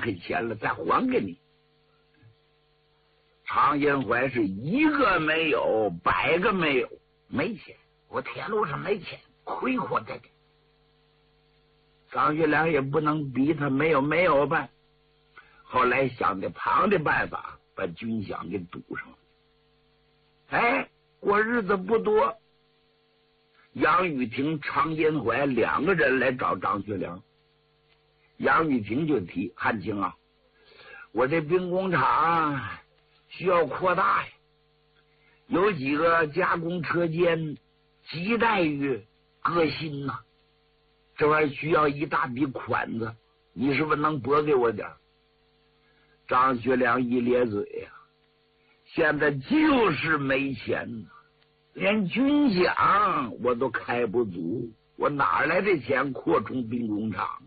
黑钱了，再还给你。常银怀是一个没有，百个没有，没钱，我铁路上没钱，亏活着的。张学良也不能逼他没有办，后来想的旁的办法，把军饷给堵上了。哎，过日子不多，杨玉婷、常银怀两个人来找张学良。杨玉婷就提：汉卿啊，我这兵工厂需要扩大呀，有几个加工车间亟待于革新呐，这玩意儿需要一大笔款子，你是不是能拨给我点？张学良一咧嘴呀，现在就是没钱呐，连军饷我都开不足，我哪来的钱扩充兵工厂？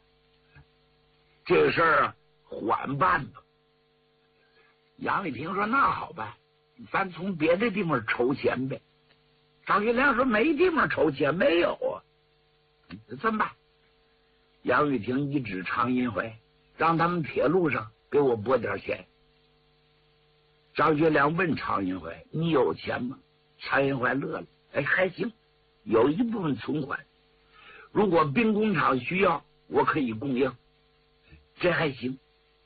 这个事儿缓办吧。杨玉婷说：“那好办，咱从别的地方筹钱呗。”张学良说：“没地方筹钱，没有啊。”这么办？杨玉婷一指常银怀，让他们铁路上给我拨点钱。张学良问常银怀：“你有钱吗？”常银怀乐了：“哎，还行，有一部分存款，如果兵工厂需要，我可以供应，这还行。”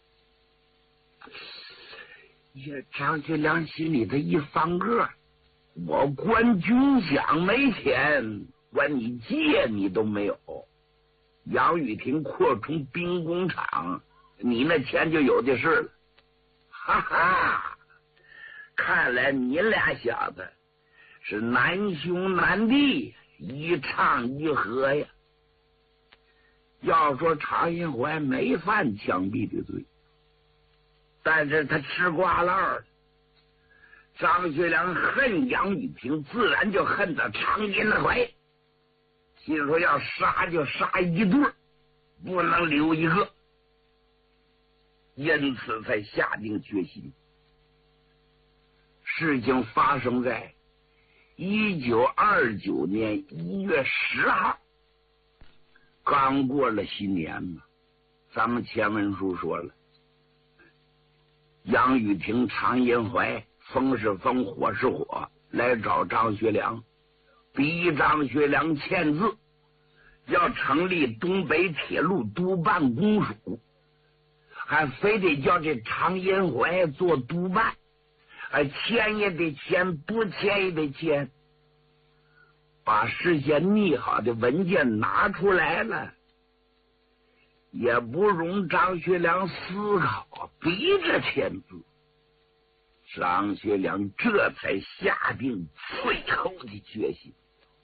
张学良心里头一翻个，我管军饷没钱，管你借你都没有。杨玉婷扩充兵工厂，你那钱就有的是了。哈哈，看来你俩小子是难兄难弟，一唱一和呀。要说常银怀没犯枪毙的罪，但是他吃瓜烂了。张学良恨杨玉婷，自然就恨到常银怀，心说要杀就杀一对，不能留一个，因此才下定决心。事情发生在1929年1月10号，刚过了新年嘛。咱们前文书说了，杨玉婷、常银怀风是风，火是火，来找张学良，逼张学良签字，要成立东北铁路督办公署，还非得叫这常银怀做督办，签也得签，不签也得签。把事先拟好的文件拿出来了，也不容张学良思考，逼着签字。张学良这才下定最后的决心。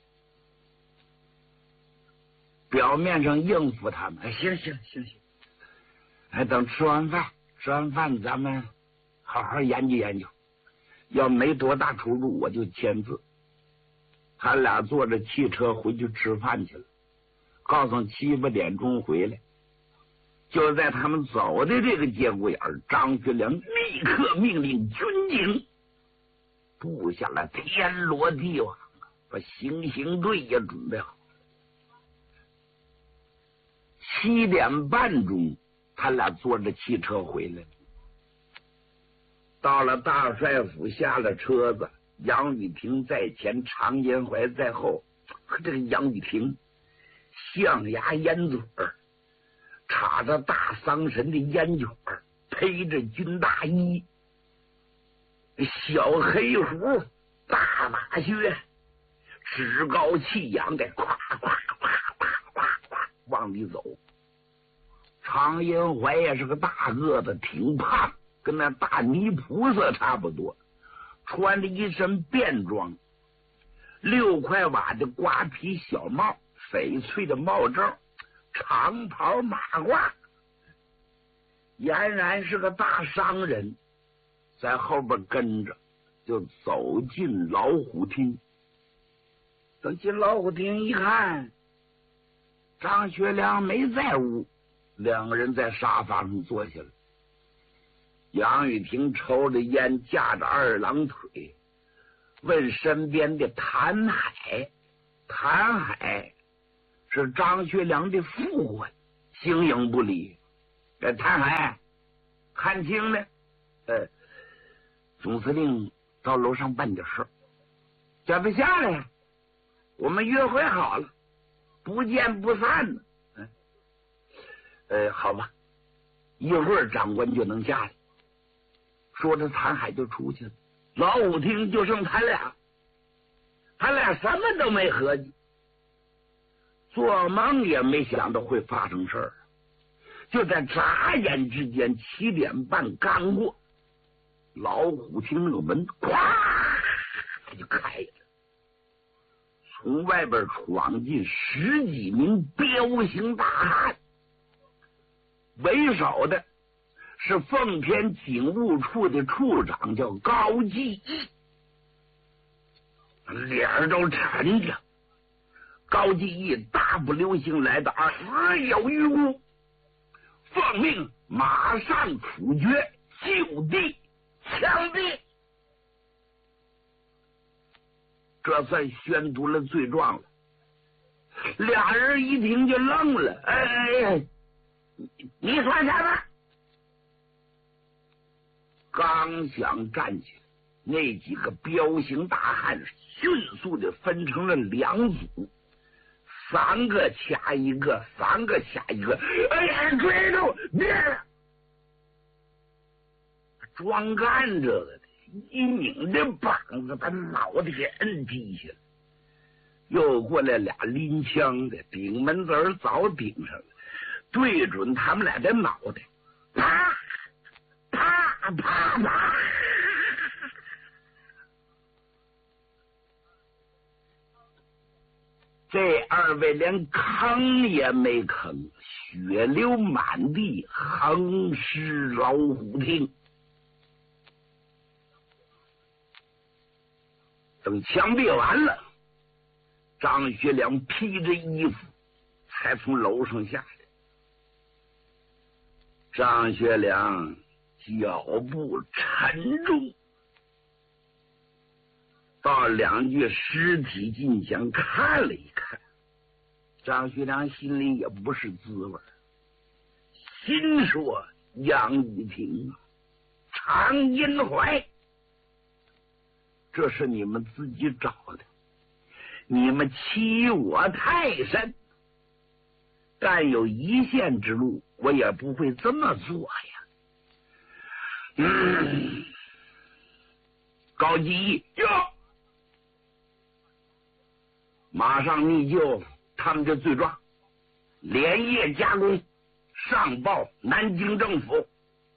表面上应付他们，行，等吃完饭咱们好好研究研究，要没多大出入我就签字。他俩坐着汽车回去吃饭去了，告诉7、8点钟回来。就在他们走的这个节骨眼儿，张学良立刻命令军警布下了天罗地网，把行刑队也准备好。7点半钟，他俩坐着汽车回来，到了大帅府，下了车子，杨玉婷在前，常银怀在后。和这个杨玉婷象牙烟嘴儿，插着大桑葚的烟卷儿，披着军大衣，小黑胡，大马靴，趾高气扬的咵往里走。常银怀也是个大个子，挺胖，跟那大泥菩萨差不多，穿着一身便装，6块瓦的瓜皮小帽，翡翠的帽罩，长袍马褂，俨然是个大商人，在后边跟着就走进老虎厅。等进老虎厅一看，张学良没在屋，两个人在沙发上坐下了。杨玉婷抽着烟，架着2郎腿，问身边的谭海。谭海是张学良的副官，形影不离。 这谭海看清了，总司令到楼上办点事，叫他下来，我们约会好了，不见不散呢。好吧，一会儿长官就能下来。说着，谭海就出去了。老虎厅就剩他俩什么都没合计，做梦也没想到会发生事儿。就在眨眼之间，7点半刚过，老虎厅那个门咵就开了，从外边闯进10几名彪形大汉，为首的是奉天警务处的处长，叫高继义，脸都沉着。高继义大步流星来到只有余屋，奉命马上处决，就地枪毙。这算宣读了罪状了。俩人一听就愣了，你说什么？刚想站起来，那几个彪形大汉迅速的分成了2组，3个掐一个，3个掐一个。追住，别了！庄干这个的一拧着膀子，把脑袋给摁地下了。又过来俩拎枪的，顶门子早顶上了，对准他们俩的脑袋，啪啪啪啪！这2位连吭也没吭，血流满地，横尸老虎厅。等枪毙完了，张学良披着衣服才从楼上下来。张学良脚步沉重，到2具尸体近前看了一看，张学良心里也不是滋味，心说杨玉婷啊，常荫怀，这是你们自己找的，你们欺我太甚，但有一线之路，我也不会这么做呀。高继义哟，马上密就他们的罪状，连夜加工，上报南京政府。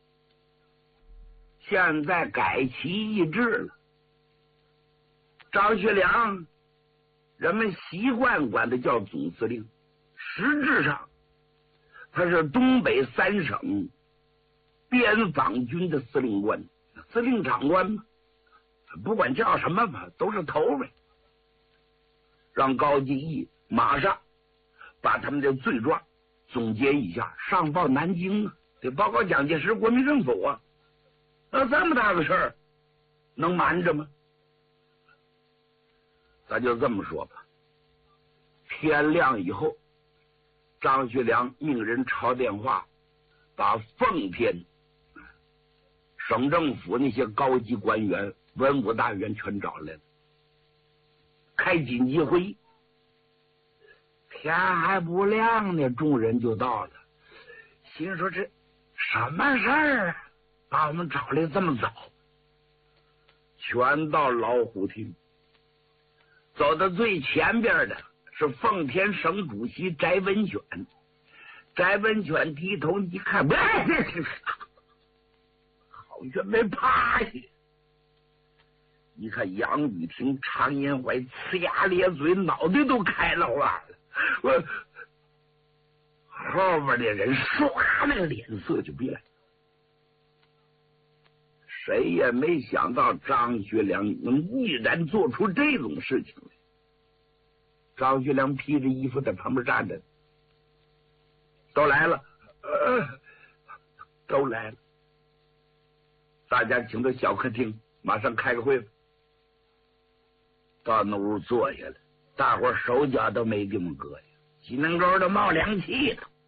现在改旗易帜了，张学良人们习惯管他叫总司令，实质上他是东北3省边防军的司令官，司令长官嘛，不管叫什么吧，都是头呗。让高继义马上把他们的罪状总结一下，上报南京啊，得报告蒋介石国民政府啊。这么大个事儿，能瞒着吗？咱就这么说吧。天亮以后，张学良命人抄电话，把奉天省政府那些高级官员、文武大员全找来了，开紧急会议。天还不亮呢，众人就到了，心说这什么事儿啊，把我们找来这么早。全到老虎厅，走到最前边的是奉天省主席翟文选。翟文选低头一看，好像没趴下。一看杨雨婷、常荫怀呲牙咧嘴，脑袋都开了花了。后边的人唰，那个脸色就变了。谁也没想到张学良能毅然做出这种事情来。张学良披着衣服在旁边站着，都来了，都来了。大家请到小客厅，马上开个会吧。到那屋坐下了，大伙手脚都没地方搁呀，心能沟都冒凉气了。